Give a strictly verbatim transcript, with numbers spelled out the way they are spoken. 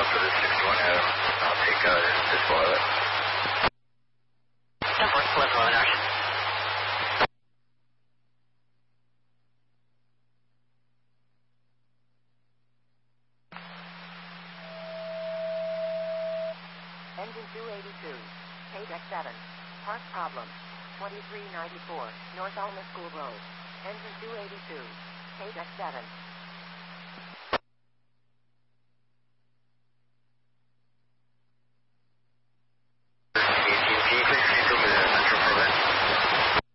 uh, for the sixty-one Adam. I'll take uh, this pilot. ten four, eleven eleven action. Engine two eighty-two, K D E C seven, part problem, twenty-three ninety-four, North Alma School Road. Engine two eighty-two, K D E C seven.